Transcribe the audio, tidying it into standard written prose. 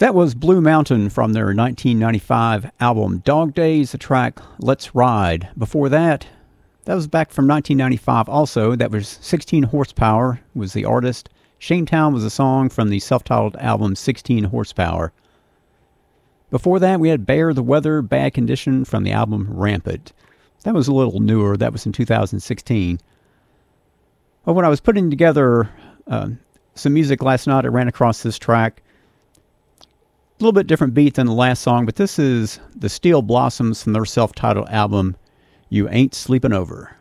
That was Blue Mountain from their 1995 album Dog Days, the track Let's Ride. Before that was back from 1995 also. That was 16 Horsepower was the artist. Shametown was a song from the self-titled album 16 Horsepower. Before that, we had Bear the Weather, Bad Condition from the album Rampant. That was a little newer. That was in 2016. Well, when I was putting together some music last night, I ran across this track. A little bit different beat than the last song, but this is the Steel Blossoms from their self-titled album, You Ain't Sleepin' Over.